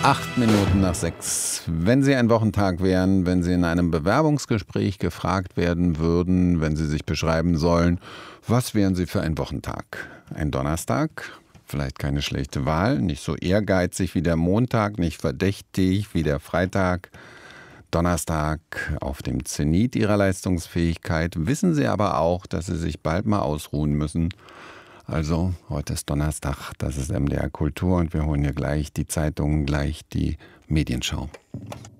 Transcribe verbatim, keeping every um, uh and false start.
Acht Minuten nach sechs. Wenn Sie ein Wochentag wären, wenn Sie in einem Bewerbungsgespräch gefragt werden würden, wenn Sie sich beschreiben sollen, was wären Sie für ein Wochentag? Ein Donnerstag? Vielleicht keine schlechte Wahl, nicht so ehrgeizig wie der Montag, nicht verdächtig wie der Freitag. Donnerstag auf dem Zenit Ihrer Leistungsfähigkeit. Wissen Sie aber auch, dass Sie sich bald mal ausruhen müssen. Also, heute ist Donnerstag, das ist M D R Kultur und wir holen hier gleich die Zeitung, gleich die Medienschau.